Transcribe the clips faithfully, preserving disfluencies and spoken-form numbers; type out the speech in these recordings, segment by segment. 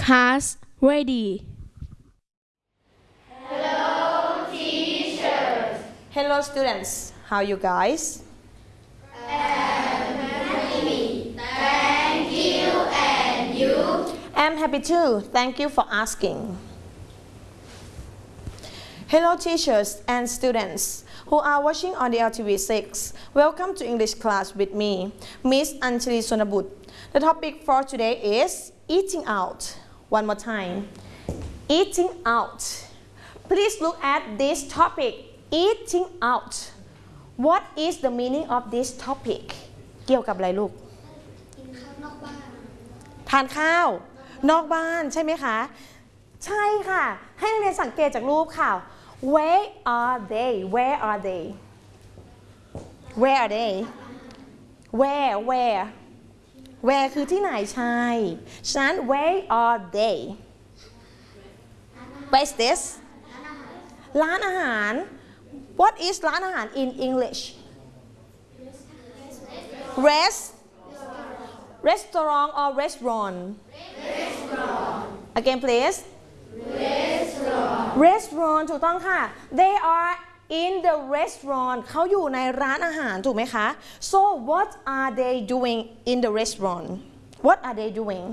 Class ready. Hello, teachers. Hello, students. How are you guys? I'm happy. Thank you. And you? I'm happy too. Thank you for asking. Hello, teachers and students who are watching on the L T V six. Welcome to English class with me, Miss Anjali Sonabut. The topic for today is eating out. One more time. Eating out. Please look at this topic. Eating out. What is the meaning of this topic? เกี่ยวกับอะไรลูก ทานข้าวนอกบ้านใช่ไหมคะ ใช่ค่ะ ให้นักเรียนสังเกตจากรูปค่ะ Where are they? Where are they? Where are they? Where? Where? Where คือที่ไหนใช่ฉะนั้น Where are they? Where is this? ร้านอาหาร What is ร้านอาหาร in English? Rest Restaurant or restaurant? Restaurant. Again please. Restaurant. Restaurant ถูกต้องค่ะ They are in the restaurant เขาอยู่ในร้านอาหารถูกไหมคะ So what are they doing in the restaurant? What are they doing?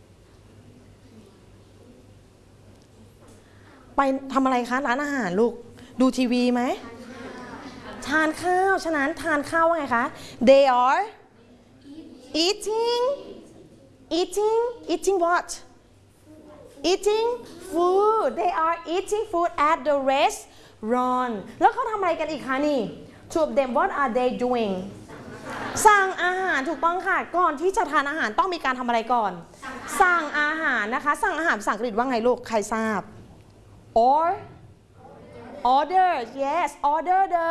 ไปทำอะไรคะร้านอาหารลูก ดูทีวีไหม ทานข้าว ฉะนั้นทานข้าวว่าไงคะ They are eating eating eating what? Eating food. They are eating food at the restaurant. แล้วเขาทำอะไรกันอีกคะนี่ Two of them, what are they doing? สั่งอาหารถูกต้องค่ะ ก่อนที่จะทานอาหารต้องมีการทำอะไรก่อน สั่งอาหารนะคะ สั่งอาหารภาษาอังกฤษว่าไงลูก ใครทราบ or order yes order the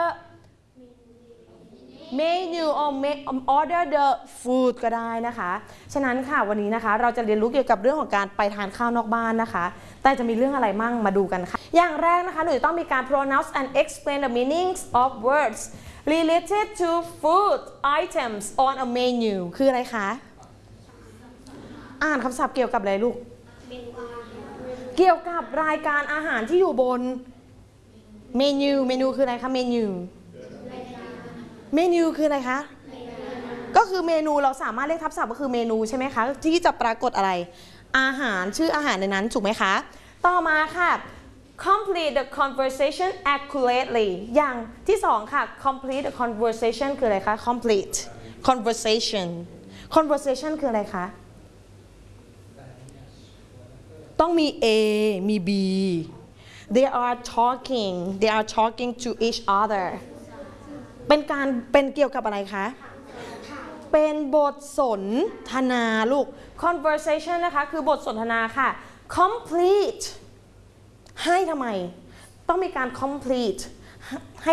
menu or order the food ก็ได้นะคะ ฉะนั้นค่ะวันนี้นะคะเราจะเรียนรู้เกี่ยวกับเรื่องของการไปทานข้าวนอกบ้านนะคะ แต่จะมีเรื่องอะไรมั่งมาดูกันค่ะ อย่างแรกนะคะหนูจะต้องมีการ pronounce and explain the meanings of words related to food items on a menu คืออะไรคะ อ่านคำศัพท์เกี่ยวกับอะไรลูก เกี่ยวกับรายการอาหารที่อยู่บนเมนูเมนูคืออะไรคะเมนูเมนูคืออะไรคะก็คือเมนูเราสามารถเรียกทับศัพท์ก็คือเมนูใช่ไหมคะที่จะปรากฏอะไรอาหารชื่ออาหารในนั้นถูกไหมคะต่อมาค่ะ complete the conversation accurately อย่างที่สองค่ะ complete the conversation คืออะไรคะ complete conversation conversation คืออะไรคะต้องมี A มี B they are talking they are talking to each other เป็นการเป็นเกี่ยวกับอะไรคะเป็นบทสนทนาลูก conversation นะคะคือบทสนทนาค่ะ complete ให้ทำไมต้องมีการ complete ให้